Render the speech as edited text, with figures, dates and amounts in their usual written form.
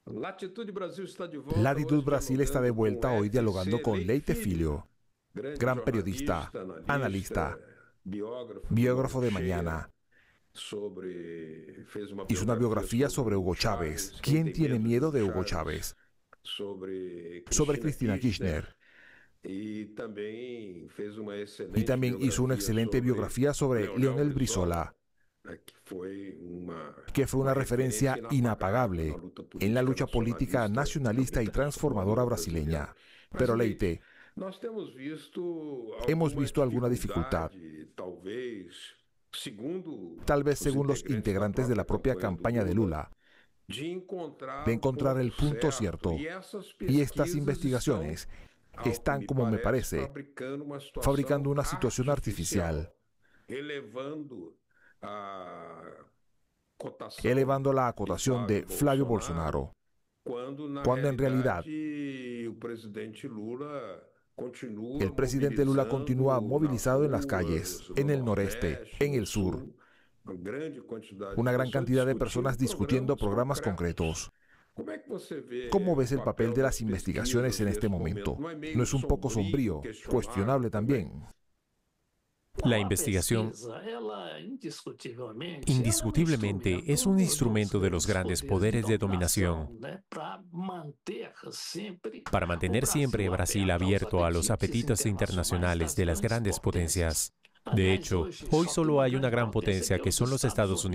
Latitud Brasil está de vuelta hoy dialogando con Leite Filho, gran periodista, analista, biógrafo de mañana. Hizo una biografía sobre Hugo Chávez. ¿Quién tiene miedo de Hugo Chávez? Sobre Cristina Kirchner. Y también hizo una excelente biografía sobre Leonel Brizola, que fue una referencia inapagable en la lucha política nacionalista y transformadora brasileña. Pero Leite, hemos visto alguna dificultad, tal vez según los integrantes de la propia campaña de Lula, de encontrar el punto cierto. Y estas investigaciones están, como me parece, fabricando una situación artificial, elevando la acotación de Flavio Bolsonaro, cuando en realidad el presidente Lula continúa movilizado en las calles, en el noreste, en el sur. Una gran cantidad de personas discutiendo programas concretos. ¿Cómo ves el papel de las investigaciones en este momento? ¿No es un poco sombrío, cuestionable también? La investigación, indiscutiblemente, es un instrumento de los grandes poderes de dominación para mantener siempre Brasil abierto a los apetitos internacionales de las grandes potencias. De hecho, hoy solo hay una gran potencia que son los Estados Unidos.